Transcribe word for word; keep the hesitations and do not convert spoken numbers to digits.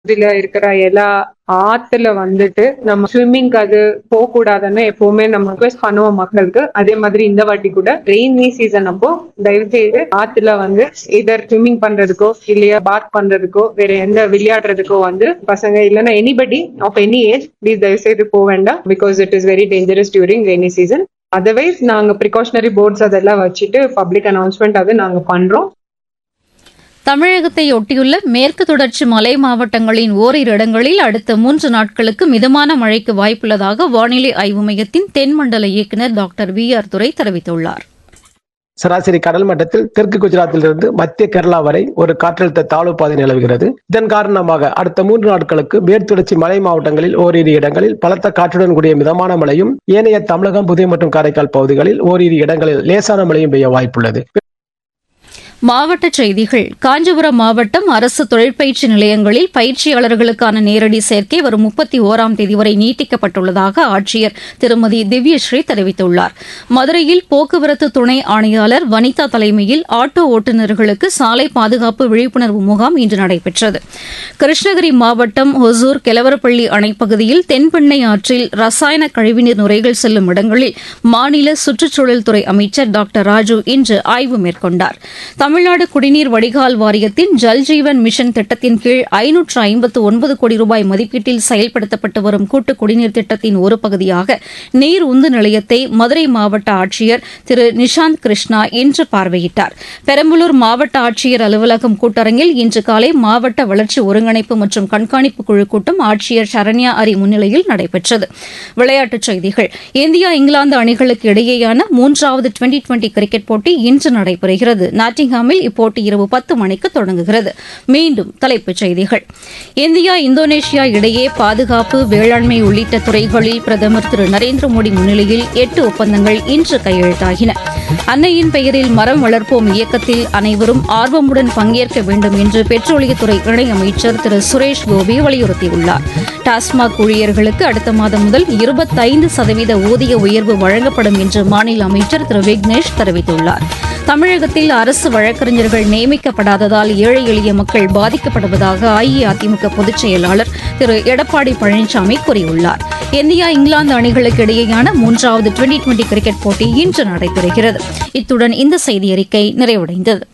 இதுல இருக்கிற எல்லா ஆத்துல வந்துட்டு நம்ம ஸ்விம்மிங்க்கு அது போக கூடாதுன்னு எப்பவுமே நம்ம ரிக்வெஸ்ட் பண்ணுவோம் மக்களுக்கு. அதே மாதிரி இந்த வாட்டி கூட ரெயினி சீசன் அப்போ தயவு செய்து ஆத்துல வந்து இதர் ஸ்விம்மிங் பண்றதுக்கோ இல்லையா பாத் பண்றதுக்கோ வேற எந்த விளையாடுறதுக்கோ வந்து பசங்க இல்லைன்னா anybody of any age please தயவு செய்து போக வேண்டாம். Because it is very dangerous during rainy season. Otherwise நாங்க ப்ரிகாஷனரி போர்ட்ஸ் அதெல்லாம் வச்சுட்டு பப்ளிக் அனௌன்ஸ்மெண்ட் அது நாங்க பண்றோம். தமிழகத்தை ஒட்டியுள்ள மேற்கு தொடர்ச்சி மலை மாவட்டங்களின் ஓரிரு இடங்களில் அடுத்த மூன்று நாட்களுக்கு மிதமான மழைக்கு வாய்ப்புள்ளதாக வானிலை ஆய்வு மையத்தின் தென்மண்டல இயக்குநர் டாக்டர் வி ஆர் துரை தெரிவித்துள்ளார். சராசரி கடல் மட்டத்தில் தெற்கு குஜராத்திலிருந்து மத்திய கேரளா வரை ஒரு காற்றழுத்த தாழ்வு பாதை நிலவுகிறது. இதன் காரணமாக அடுத்த மூன்று நாட்களுக்கு மேற்குத்தொடர்ச்சி மலை மாவட்டங்களில் ஓரிரு இடங்களில் பலத்த காற்றுடன் கூடிய மிதமான மழையும், ஏனைய தமிழகம், புதுவை மற்றும் காரைக்கால் பகுதிகளில் ஓரிரு இடங்களில் லேசான மழையும் பெய்ய வாய்ப்புள்ளது. மாவட்டச் செய்திகள். காஞ்சிபுரம் மாவட்டம் அரசு தொழிற்பயிற்சி நிலையங்களில் பயிற்சியாளர்களுக்கான நேரடி சேர்க்கை வரும் முப்பத்தி ஓராம் தேதி வரை நீட்டிக்கப்பட்டுள்ளதாக ஆட்சியர் திருமதி திவ்யஸ்ரீ தெரிவித்துள்ளார். மதுரையில் போக்குவரத்து துணை ஆணையாளர் வனிதா தலைமையில் ஆட்டோ ஓட்டுநர்களுக்கு சாலை பாதுகாப்பு விழிப்புணர்வு முகாம் இன்று நடைபெற்றது. கிருஷ்ணகிரி மாவட்டம் ஒசூர் கெலவரப்பள்ளி அணைப்பகுதியில் தென்பெண்ணை ஆற்றில் ரசாயன கழிவுநீர் நுரைகள் செல்லும் இடங்களில் மாநில சுற்றுச்சூழல் துறை அமைச்சர் டாக்டர் ராஜு இன்று ஆய்வு மேற்கொண்டார். தமிழ்நாடு குடிநீர் வடிகால் வாரியத்தின் ஜல்ஜீவன் மிஷன் திட்டத்தின் கீழ் ஐநூற்று ஐம்பத்து ஒன்பது கோடி ரூபாய் மதிப்பீட்டில் செயல்படுத்தப்பட்டு வரும் கூட்டு குடிநீர் திட்டத்தின் ஒரு பகுதியாக நீர் உந்து நிலையத்தை மதுரை மாவட்ட ஆட்சியர் திரு நிஷாந்த் கிருஷ்ணா இன்று பார்வையிட்டார். பெரம்பலூர் மாவட்ட ஆட்சியர் அலுவலகம் கூட்டரங்கில் இன்று காலை மாவட்ட வளர்ச்சி ஒருங்கிணைப்பு மற்றும் கண்காணிப்பு குழு கூட்டம் ஆட்சியர் சரண்யா அரி முன்னிலையில் நடைபெற்றது. விளையாட்டுச் செய்திகள். இந்தியா இங்கிலாந்து அணிகளுக்கு இடையேயான மூன்றாவது டுவெண்டி டுவெண்டி கிரிக்கெட் போட்டி இன்று நடைபெறுகிறது. நாட்டிங்ஹாம் இப்போட்டி இரவு பத்து மணிக்கு தொடங்குகிறது. மீண்டும் தலைப்புச் செய்திகள். இந்தியா இந்தோனேஷியா இடையே பாதுகாப்பு, வேளாண்மை உள்ளிட்ட துறைகளில் பிரதமர் திரு நரேந்திர மோடி முன்னிலையில் எட்டு ஒப்பந்தங்கள் இன்று கையெழுத்தாகின. அன்னையின் பெயரில் மரம் வளர்ப்போம் இயக்கத்தில் அனைவரும் ஆர்வமுடன் பங்கேற்க வேண்டும் என்று பெட்ரோலியத்துறை இணையமைச்சர் திரு சுரேஷ் கோபி வலியுறுத்தியுள்ளார். டாஸ்மாக் ஊழியர்களுக்கு அடுத்த மாதம் முதல் இருபத்தைந்து சதவீத ஊதிய உயர்வு வழங்கப்படும் என்று மாநில அமைச்சர் திரு விக்னேஷ் தெரிவித்துள்ளார். தமிழகத்தில் அரசு வழக்கறிஞர்கள் நியமிக்கப்படாததால் ஏழை எளிய மக்கள் பாதிக்கப்படுவதாக அஇஅதிமுக பொதுச் செயலாளர் திரு எடப்பாடி பழனிசாமி கூறியுள்ளார். இந்தியா இங்கிலாந்து அணிகளுக்கு இடையேயான மூன்றாவது டுவெண்டி டுவெண்டி கிரிக்கெட் போட்டி இன்று நடைபெறுகிறது. இத்துடன் இந்த செய்தியறிக்கை நிறைவடைந்தது.